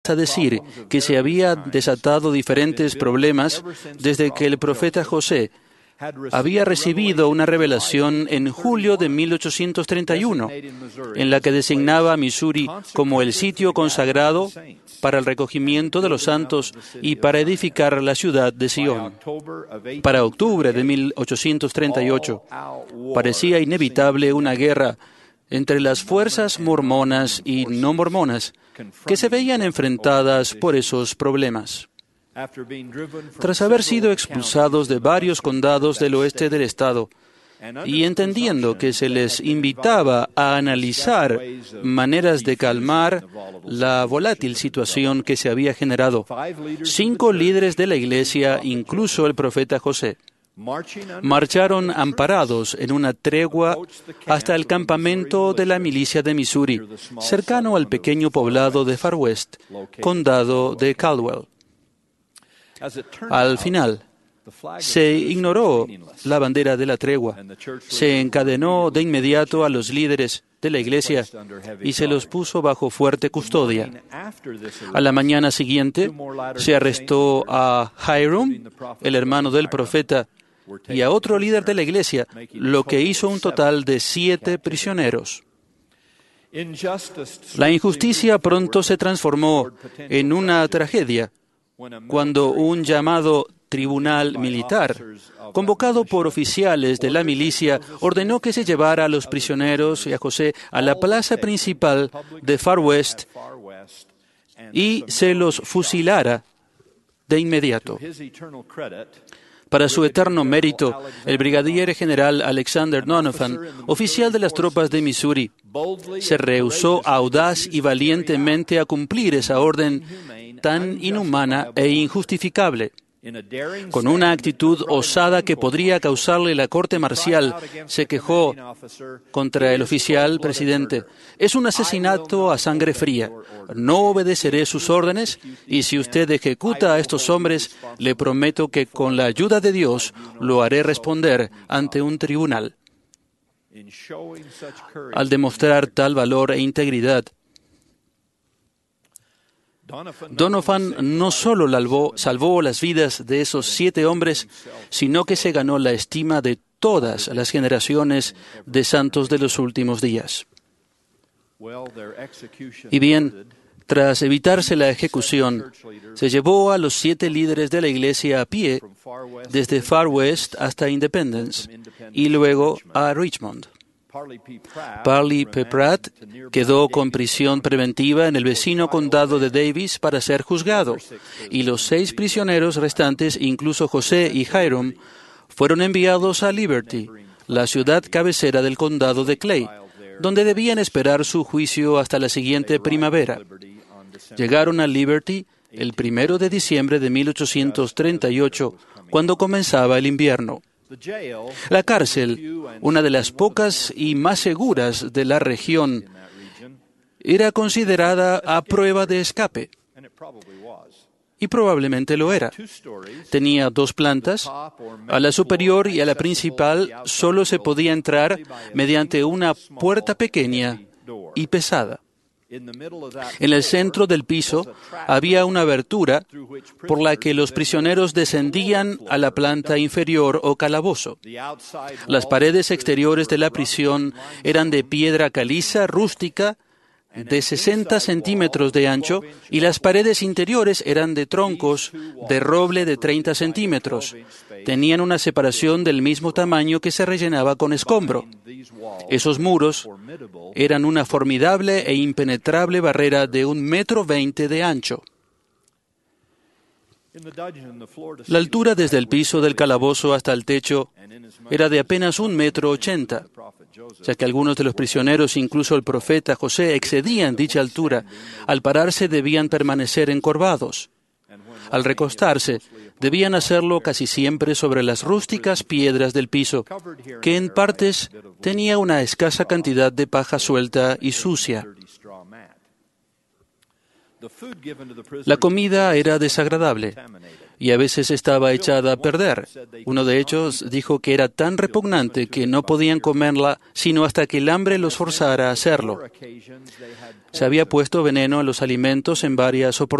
a decir que se habían desatado diferentes problemas desde que el profeta José había recibido una revelación en julio de 1831, en la que designaba a Missouri como el sitio consagrado para el recogimiento de los santos y para edificar la ciudad de Sion. Para octubre de 1838, parecía inevitable una guerra entre las fuerzas mormonas y no mormonas que se veían enfrentadas por esos problemas. Tras haber sido expulsados de varios condados del oeste del estado y entendiendo que se les invitaba a analizar maneras de calmar la volátil situación que se había generado, 5 líderes de la iglesia, incluso el profeta José, marcharon amparados en una tregua hasta el campamento de la milicia de Missouri, cercano al pequeño poblado de Far West, condado de Caldwell. Al final, se ignoró la bandera de la tregua, se encadenó de inmediato a los líderes de la iglesia y se los puso bajo fuerte custodia. A la mañana siguiente, se arrestó a Hiram, el hermano del profeta, y a otro líder de la iglesia, lo que hizo un total de 7 prisioneros. La injusticia pronto se transformó en una tragedia cuando un llamado tribunal militar, convocado por oficiales de la milicia, ordenó que se llevara a los prisioneros y a José a la plaza principal de Far West y se los fusilara de inmediato. Para su eterno mérito, el brigadier general Alexander Donovan, oficial de las tropas de Missouri, se rehusó audaz y valientemente a cumplir esa orden tan inhumana e injustificable. Con una actitud osada que podría causarle la corte marcial, se quejó contra el oficial presidente: «Es un asesinato a sangre fría. No obedeceré sus órdenes y si usted ejecuta a estos hombres, le prometo que con la ayuda de Dios lo haré responder ante un tribunal». Al demostrar tal valor e integridad, Donovan no solo salvó las vidas de esos 7 hombres, sino que se ganó la estima de todas las generaciones de santos de los últimos días. Y bien, tras evitarse la ejecución, se llevó a los 7 líderes de la iglesia a pie desde Far West hasta Independence y luego a Richmond. Parley P. Pratt quedó con prisión preventiva en el vecino condado de Davis para ser juzgado, y los 6 prisioneros restantes, incluso José y Hiram, fueron enviados a Liberty, la ciudad cabecera del condado de Clay, donde debían esperar su juicio hasta la siguiente primavera. Llegaron a Liberty el 1 de diciembre de 1838, cuando comenzaba el invierno. La cárcel, una de las pocas y más seguras de la región, era considerada a prueba de escape. Y probablemente lo era. Tenía 2 plantas. A la superior y a la principal solo se podía entrar mediante una puerta pequeña y pesada. En el centro del piso había una abertura por la que los prisioneros descendían a la planta inferior o calabozo. Las paredes exteriores de la prisión eran de piedra caliza rústica de 60 centímetros de ancho y las paredes interiores eran de troncos de roble de 30 centímetros. Tenían una separación del mismo tamaño que se rellenaba con escombro. Esos muros eran una formidable e impenetrable barrera de 1,20 m de ancho. La altura desde el piso del calabozo hasta el techo era de apenas 1,80 m, ya que algunos de los prisioneros, incluso el profeta José, excedían dicha altura. Al pararse debían permanecer encorvados. Al recostarse, debían hacerlo casi siempre sobre las rústicas piedras del piso, que en partes tenía una escasa cantidad de paja suelta y sucia. La comida era desagradable y a veces estaba echada a perder. Uno de ellos dijo que era tan repugnante que no podían comerla sino hasta que el hambre los forzara a hacerlo. Se había puesto veneno a los alimentos en varias oportunidades.